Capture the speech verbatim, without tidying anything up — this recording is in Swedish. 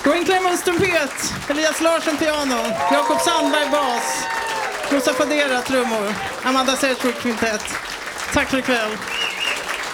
Roin Clemens trumpet, Elias Larsson piano, Jakob Sandberg bas, Musa Fadera trummor, Amanda Sertrup kvintett. Tack för ikväll.